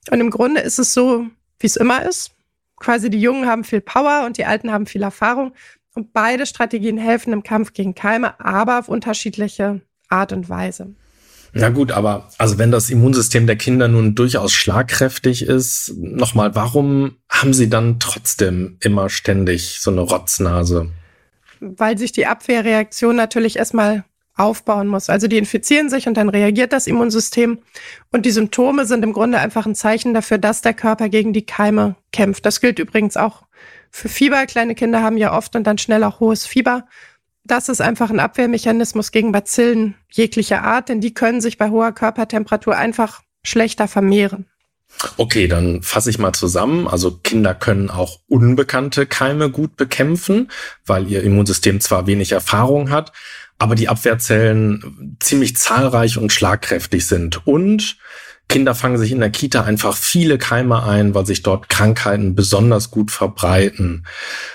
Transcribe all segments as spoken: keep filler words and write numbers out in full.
Und im Grunde ist es so, wie es immer ist. Quasi die Jungen haben viel Power und die Alten haben viel Erfahrung. Und beide Strategien helfen im Kampf gegen Keime, aber auf unterschiedliche Art und Weise. Na gut, aber also wenn das Immunsystem der Kinder nun durchaus schlagkräftig ist, nochmal, warum haben sie dann trotzdem immer ständig so eine Rotznase? Weil sich die Abwehrreaktion natürlich erstmal aufbauen muss. Also die infizieren sich und dann reagiert das Immunsystem. Und die Symptome sind im Grunde einfach ein Zeichen dafür, dass der Körper gegen die Keime kämpft. Das gilt übrigens auch für Fieber. Kleine Kinder haben ja oft und dann schnell auch hohes Fieber. Das ist einfach ein Abwehrmechanismus gegen Bazillen jeglicher Art, denn die können sich bei hoher Körpertemperatur einfach schlechter vermehren. Okay, dann fasse ich mal zusammen. Also Kinder können auch unbekannte Keime gut bekämpfen, weil ihr Immunsystem zwar wenig Erfahrung hat, aber die Abwehrzellen ziemlich zahlreich und schlagkräftig sind. Und Kinder fangen sich in der Kita einfach viele Keime ein, weil sich dort Krankheiten besonders gut verbreiten.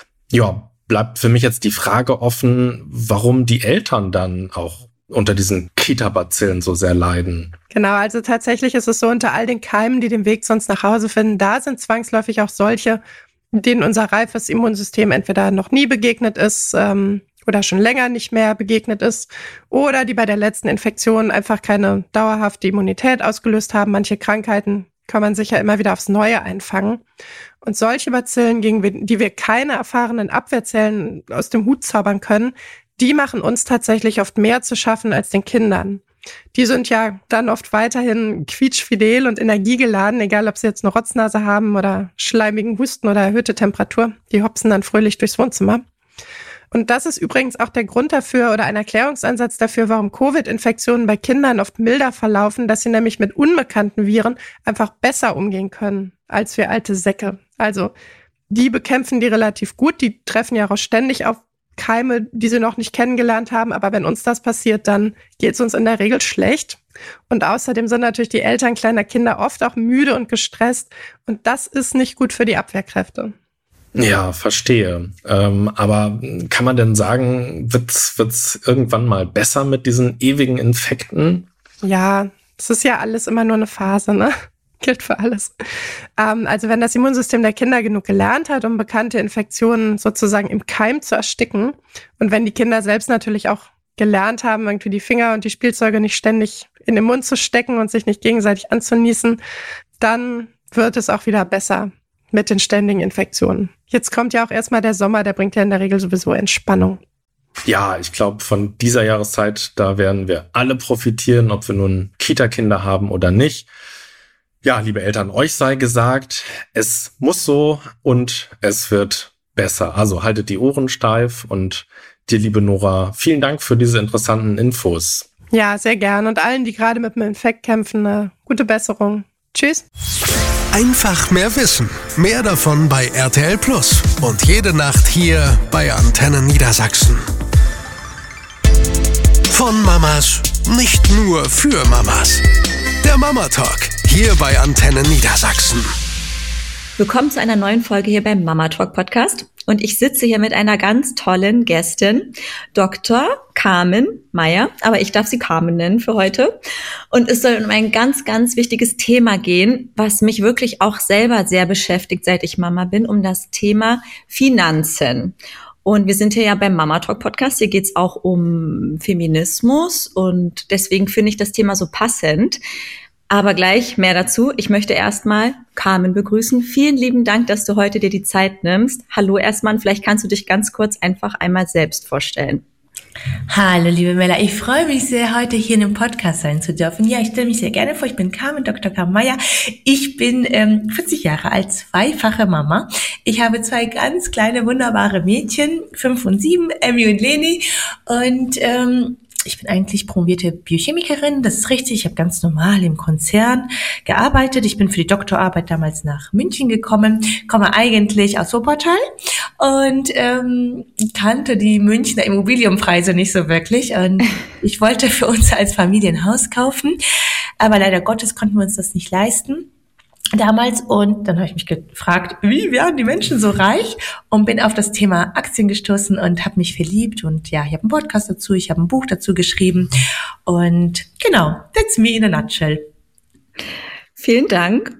Ja, bleibt für mich jetzt die Frage offen, warum die Eltern dann auch unter diesen Kita-Bazillen so sehr leiden. Genau, also tatsächlich ist es so, unter all den Keimen, die den Weg sonst nach Hause finden, da sind zwangsläufig auch solche, denen unser reifes Immunsystem entweder noch nie begegnet ist ähm, oder schon länger nicht mehr begegnet ist oder die bei der letzten Infektion einfach keine dauerhafte Immunität ausgelöst haben. Manche Krankheiten kann man sich ja immer wieder aufs Neue einfangen. Und solche Bazillen, gegen die wir keine erfahrenen Abwehrzellen aus dem Hut zaubern können, die machen uns tatsächlich oft mehr zu schaffen als den Kindern. Die sind ja dann oft weiterhin quietschfidel und energiegeladen, egal ob sie jetzt eine Rotznase haben oder schleimigen Husten oder erhöhte Temperatur. Die hopsen dann fröhlich durchs Wohnzimmer. Und das ist übrigens auch der Grund dafür oder ein Erklärungsansatz dafür, warum Covid-Infektionen bei Kindern oft milder verlaufen, dass sie nämlich mit unbekannten Viren einfach besser umgehen können als wir alte Säcke. Also die bekämpfen die relativ gut, die treffen ja auch ständig auf Keime, die sie noch nicht kennengelernt haben. Aber wenn uns das passiert, dann geht es uns in der Regel schlecht. Und außerdem sind natürlich die Eltern kleiner Kinder oft auch müde und gestresst. Und das ist nicht gut für die Abwehrkräfte. Ja, verstehe. Ähm, aber kann man denn sagen, wird's, wird's irgendwann mal besser mit diesen ewigen Infekten? Ja, es ist ja alles immer nur eine Phase, ne? Gilt für alles. Ähm, also wenn das Immunsystem der Kinder genug gelernt hat, um bekannte Infektionen sozusagen im Keim zu ersticken und wenn die Kinder selbst natürlich auch gelernt haben, irgendwie die Finger und die Spielzeuge nicht ständig in den Mund zu stecken und sich nicht gegenseitig anzunießen, dann wird es auch wieder besser mit den ständigen Infektionen. Jetzt kommt ja auch erstmal der Sommer, der bringt ja in der Regel sowieso Entspannung. Ja, ich glaube, von dieser Jahreszeit, da werden wir alle profitieren, ob wir nun Kita-Kinder haben oder nicht. Ja, liebe Eltern, euch sei gesagt, es muss so und es wird besser. Also haltet die Ohren steif und dir, liebe Nora, vielen Dank für diese interessanten Infos. Ja, sehr gern. Und allen, die gerade mit dem Infekt kämpfen, eine gute Besserung. Tschüss. Einfach mehr wissen. Mehr davon bei R T L Plus. Und jede Nacht hier bei Antenne Niedersachsen. Von Mamas, nicht nur für Mamas. Der Mama Talk, hier bei Antenne Niedersachsen. Willkommen zu einer neuen Folge hier beim Mama Talk Podcast. Und ich sitze hier mit einer ganz tollen Gästin, Doktor Carmen Meyer. Aber ich darf sie Carmen nennen für heute. Und es soll um ein ganz, ganz wichtiges Thema gehen, was mich wirklich auch selber sehr beschäftigt, seit ich Mama bin, um das Thema Finanzen. Und wir sind hier ja beim Mama Talk Podcast. Hier geht's auch um Feminismus und deswegen finde ich das Thema so passend. Aber gleich mehr dazu. Ich möchte erstmal Carmen begrüßen. Vielen lieben Dank, dass du heute dir die Zeit nimmst. Hallo erstmal, vielleicht kannst du dich ganz kurz einfach einmal selbst vorstellen. Hallo liebe Mella, ich freue mich sehr, heute hier in dem Podcast sein zu dürfen. Ja, ich stelle mich sehr gerne vor, ich bin Carmen, Doktor Carmen Meyer. Ich bin ähm, vierzig Jahre alt, zweifache Mama. Ich habe zwei ganz kleine, wunderbare Mädchen, fünf und sieben, Emmy und Leni. Und ähm, ich bin eigentlich promovierte Biochemikerin, das ist richtig. Ich habe ganz normal im Konzern gearbeitet. Ich bin für die Doktorarbeit damals nach München gekommen, komme eigentlich aus Wuppertal und ähm, kannte die Münchner Immobilienpreise nicht so wirklich. Und ich wollte für uns als Familie ein Haus kaufen, aber leider Gottes konnten wir uns das nicht leisten damals. Und dann habe ich mich gefragt, wie werden die Menschen so reich? Und bin auf das Thema Aktien gestoßen und habe mich verliebt. Und ja, ich habe einen Podcast dazu, ich habe ein Buch dazu geschrieben. Und genau, that's me in a nutshell. Vielen Dank.